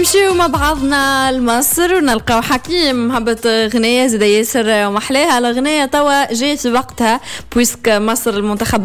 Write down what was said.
نمشيو مع بعضنا لمصر ونلقاو حكيم هبط غنية زي ياسر ومحلاها الغنية توا جاي في وقتها بويسك مصر المنتخب